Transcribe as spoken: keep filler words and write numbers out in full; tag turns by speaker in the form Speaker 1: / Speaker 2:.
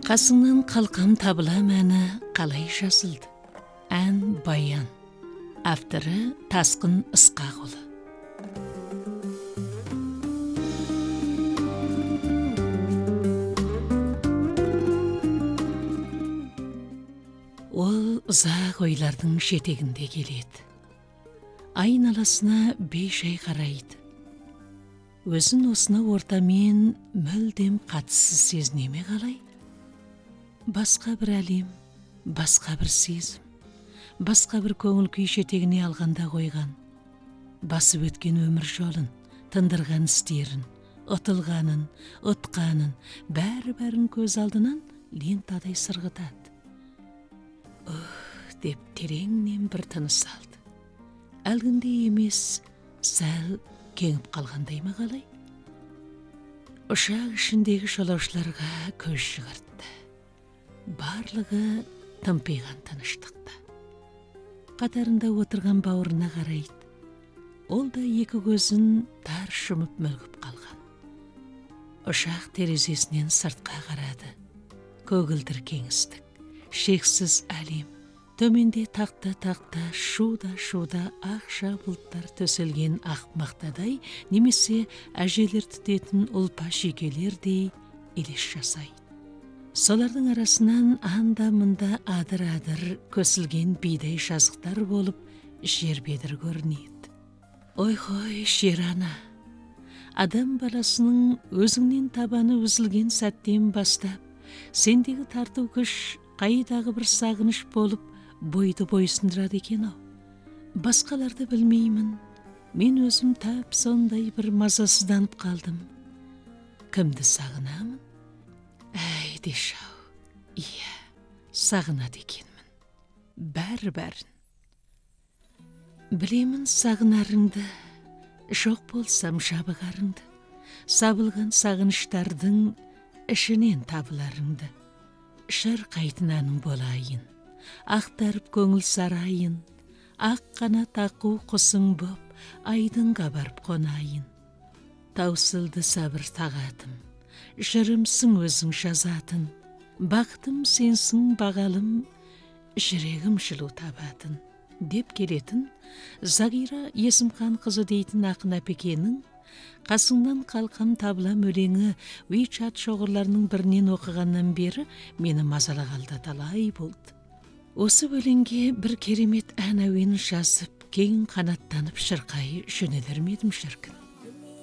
Speaker 1: Қасыңнан қалқам табыла мәні қалай жазылды? Ән баян. Авторы Тасқын Ысқақұлы. Ол ұзақ ойлардың жетегінде келеді. Айналасына бей-жай қарайды. Өзін осына ортамен мүлдем қатыссыз сезінеме қалай? Басқа бір әлем, басқа бір сезім, басқа бір көңіл күй жетегіне алғанда қойған. Басып өткен өмір жолын, тындырған істерін, ұтылғанын, ұтқанын, бәрі-бәрін көз алдынан лентадай сырғытады. Ух, деп тереңнен бір тыныс алды. Әлгінде емес, сәл кеңіп қалғандай ма қалай? Ұшақ ішіндегі жолаушыларға көз жүгіртті. Барлығы тымпиған тыныштықта. Қатарында отырған бауырына қарайды. Ол да екі көзін тар жұмып мүлгіп қалған. Ұшақ терезесінен сыртқа қарады. Көгілдір кеңістік, шексіз әлем. Төменде тақта-тақта, шуда-шуда ақша бұлттар төселген ақ мақтадай, немесе әжелер түтетін ұлпа шекелердей елес жасайды. Солардың арасынан анда-мында адыр-адыр көсілген бидай жазықтар болып жер бедір көрінеді. Ой-хой, шер ана! Адам баласының өзіңнен табаны үзілген сәттен бастап, сендегі тарту күш қайдағы бір сағыныш болып бойды бойсындырады екен ау. Басқаларды білмеймін, мен өзім тап сондай бір мазасызданып қалдым. Кімді сағынамын? Әй дешау, иә, сағынады екенмін. Бәрі-бәрін. Білемін сағынарыңды, жоқ болсам жабығарыңды, сабылған сағыныштардың ішінен табыларыңды. Шырқайтын болайын, ақтарып көңіл сарайын, ақ қанат аққу құсың боп, айдынға барып қонайын. Таусылды сабыр тағатым, жырымсың өзің жазатын, бақытым сенсің бағалым, жүрегім жылу табатын, деп келетін Зағира Есімхан қызы дейтін ақын әпекенің қасыңнан қалқам табылам өлеңі WeChat шоғырларының бірінен оқығаннан бері мені мазалағалда талай болды. Осы өлеңге бір керемет ән әуенін жазып, кең қанаттанып шырқай жөнелер ме едім шіркін.